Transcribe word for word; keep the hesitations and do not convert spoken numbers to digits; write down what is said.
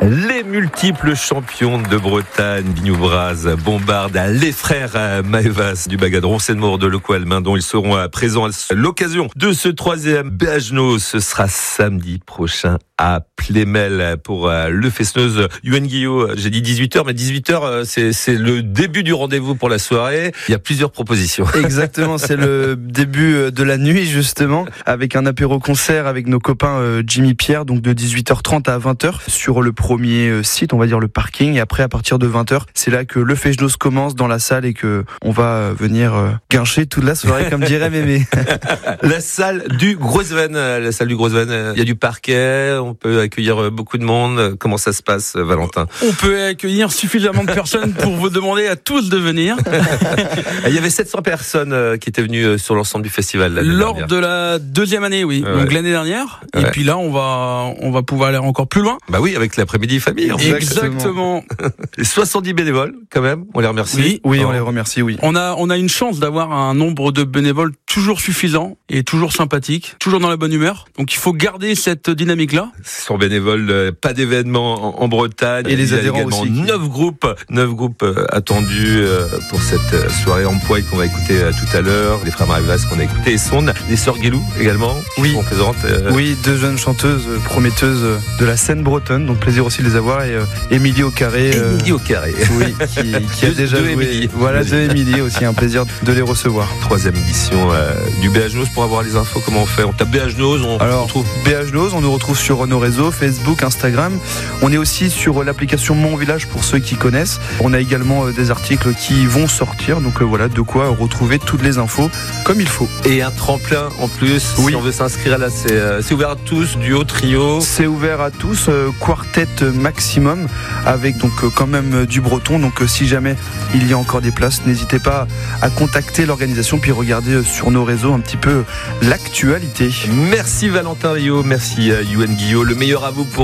Les multiples champions de Bretagne, Vignoubras, Bombarde, les frères Maevas du Bagadron, Roncenmore de Lecoq-Almindon, ils seront présents à l'occasion de ce troisième Béajno. Ce sera samedi prochain à Plémel pour le Fest-Noz. Yoann Guillot, j'ai dit dix-huit heures, mais dix-huit heures, c'est, c'est le début du rendez-vous pour la soirée. Il y a plusieurs propositions. Exactement, c'est le début de la nuit, justement, avec un apéro-concert avec nos copains Jimmy Pierre, donc de dix-huit heures trente à vingt heures, sur le premier site, on va dire le parking. Et après, à partir de vingt heures, c'est là que le Fest-Noz commence dans la salle et que on va venir guincher toute la soirée, comme dirait Mémé. La salle du Grosven, la salle du Grosven, il y a du parquet, on peut accueillir beaucoup de monde. Comment ça se passe, Valentin? On peut accueillir suffisamment de personnes pour vous demander à tous de venir. Il y avait sept cents personnes qui étaient venues sur l'ensemble du festival. Lors dernière. de la deuxième année, oui. Ouais. Donc l'année dernière. Ouais. Et puis là, on va, on va pouvoir aller encore plus loin. Bah oui, avec l'après-midi famille. Exactement. Et soixante-dix bénévoles, quand même. On les remercie. Oui, oui, Alors, on les remercie, oui. On a, on a une chance d'avoir un nombre de bénévoles toujours suffisant et toujours sympathique, toujours dans la bonne humeur. Donc il faut garder cette dynamique-là. Ce sont bénévoles, euh, pas d'événements en, en Bretagne. Et les Il y a adhérents également aussi. neuf groupes, neuf groupes euh, attendus euh, pour cette euh, soirée en poids qu'on va écouter euh, tout à l'heure. Les frères Maevas qu'on a écouté et Sonde. Les sœurs Guélou également. Oui. Qui sont présentes. euh, Oui, deux jeunes chanteuses prometteuses de la scène bretonne, donc plaisir aussi de les avoir. Et euh, Émilie au carré. euh, Émilie au carré. Oui, qui, qui a De- déjà de joué. Émilie. Voilà, de Émilie aussi, un plaisir de les recevoir. Troisième édition euh, du Béajno. Pour avoir les infos, comment on fait? On tape Béajno, on Alors, retrouve. Béajno, on nous retrouve sur nos réseaux, Facebook, Instagram. On est aussi sur l'application Mon Village pour ceux qui connaissent. On a également euh, des articles qui vont sortir, donc euh, voilà, de quoi retrouver toutes les infos comme il faut. Et un tremplin en plus. Oui. Si on veut s'inscrire là, c'est, euh, c'est ouvert à tous, duo, trio. C'est ouvert à tous, euh, quartet maximum, avec donc euh, quand même euh, du breton. Donc euh, si jamais il y a encore des places, n'hésitez pas à contacter l'organisation puis regarder euh, sur nos réseaux un petit peu euh, l'actualité. Merci Valentin Rio, merci euh, Yoann Guillot. Le meilleur à vous pour